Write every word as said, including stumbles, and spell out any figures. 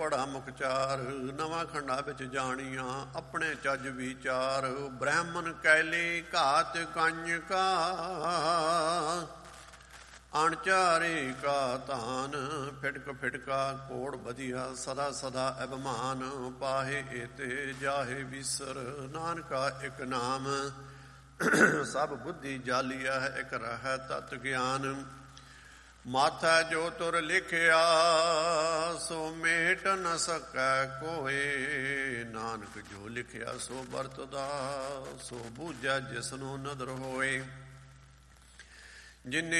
ਬੜਾ ਮੁਖਚਾਰ। ਨਵਾਂ ਖੰਡਾ ਵਿੱਚ ਜਾਣੀਆਂ ਆਪਣੇ ਚੱਜ ਵਿਚਾਰ। ਬ੍ਰਾਹਮਣ ਕੈਲੇ ਘਾਤ ਕੰਨ ਕਾ ਅਣਚਾਰੇ ਕਾ ਧਾਨ। ਫਿਟਕ ਫਿਟਕਾ ਕੋੜ ਵਧੀਆ ਸਦਾ ਸਦਾ ਅਭਿਮਾਨ। ਪਾਹੇ ਏਤੇ ਜਾਹੇ ਵਿਸਰ ਨਾਨਕਾ ਇੱਕ ਨਾਮ। ਸਭ ਬੁੱਧੀ ਜਾਲੀਆ ਹੈ ਇੱਕ ਰਹਿ ਤਤ ਗਿਆਨ। ਮਾਥਾ ਜੋ ਤੁਰ ਲਿਖਿਆ ਸੋ ਮੇਟ ਨ ਸਕੈ ਕੋਏ। ਨਾਨਕ ਜੋ ਲਿਖਿਆ ਸੋ ਵਰਤਦਾ ਸੋ ਬੂਝਾ ਜਿਸਨੂੰ ਨਦਰ ਹੋਏ। ਜਿਨੇ